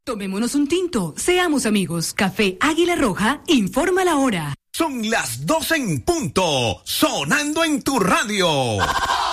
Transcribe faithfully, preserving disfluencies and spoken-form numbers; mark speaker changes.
Speaker 1: Tomémonos un tinto, seamos amigos. Café Águila Roja informa la hora.
Speaker 2: Son las doce en punto, sonando en tu radio.